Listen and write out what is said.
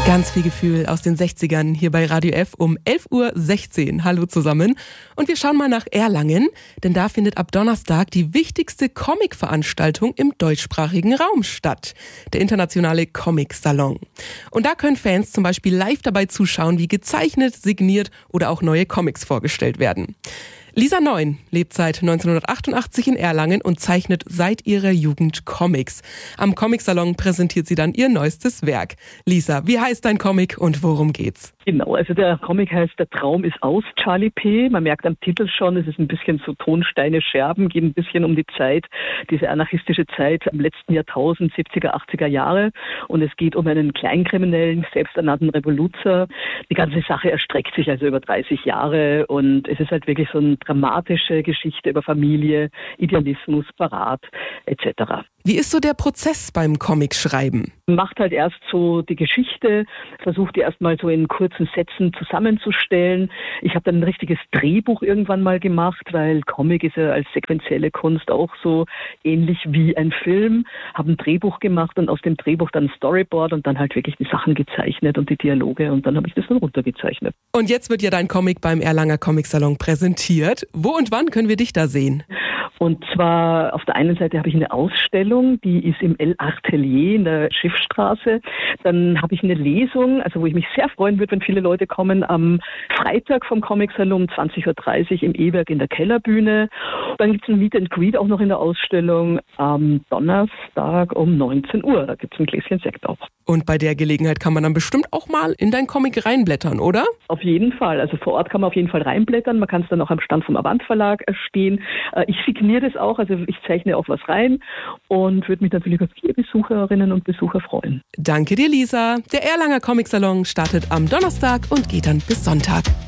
Ganz viel Gefühl aus den 60ern hier bei Radio F um 11.16 Uhr. Hallo zusammen. Und wir schauen mal nach Erlangen, denn da findet ab Donnerstag die wichtigste Comic-Veranstaltung im deutschsprachigen Raum statt. Der internationale Comic-Salon. Und da können Fans zum Beispiel live dabei zuschauen, wie gezeichnet, signiert oder auch neue Comics vorgestellt werden. Lisa Neun lebt seit 1988 in Erlangen und zeichnet seit ihrer Jugend Comics. Am Comic-Salon präsentiert sie dann ihr neuestes Werk. Lisa, wie heißt dein Comic und worum geht's? Genau, also der Comic heißt Der Traum ist aus, Charlie P. Man merkt am Titel schon, es ist ein bisschen so Tonsteine, Scherben, geht ein bisschen um die Zeit, diese anarchistische Zeit im letzten Jahrtausend, 70er, 80er Jahre. Und es geht um einen Kleinkriminellen, selbsternannten Revoluzer. Die ganze Sache erstreckt sich also über 30 Jahre und es ist halt wirklich so eine dramatische Geschichte über Familie, Idealismus, Verrat etc. Wie ist so der Prozess beim Comic-Schreiben? Man macht halt erst so die Geschichte, versucht die erstmal so in kurzen Sätzen zusammenzustellen. Ich habe dann ein richtiges Drehbuch irgendwann mal gemacht, weil Comic ist ja als sequenzielle Kunst auch so ähnlich wie ein Film. Habe ein Drehbuch gemacht und aus dem Drehbuch dann ein Storyboard und dann halt wirklich die Sachen gezeichnet und die Dialoge und dann habe ich das dann runtergezeichnet. Und jetzt wird ja dein Comic beim Erlanger Comic-Salon präsentiert. Wo und wann können wir dich da sehen? Und zwar auf der einen Seite habe ich eine Ausstellung, die ist im El Atelier in der Schiffstraße. Dann habe ich eine Lesung, also wo ich mich sehr freuen würde, wenn viele Leute kommen, am Freitag vom Comic-Salon um 20.30 Uhr im E-Werk in der Kellerbühne. Dann gibt es ein Meet and Greet auch noch in der Ausstellung am Donnerstag um 19 Uhr. Da gibt es ein Gläschen Sekt auch. Und bei der Gelegenheit kann man dann bestimmt auch mal in dein Comic reinblättern, oder? Auf jeden Fall. Also vor Ort kann man auf jeden Fall reinblättern. Man kann es dann auch am Stand vom Avant Verlag stehen. Ich signiere das auch, also ich zeichne auch was rein und würde mich natürlich über viele Besucherinnen und Besucher freuen. Danke dir, Lisa. Der Erlanger Comic-Salon startet am Donnerstag und geht dann bis Sonntag.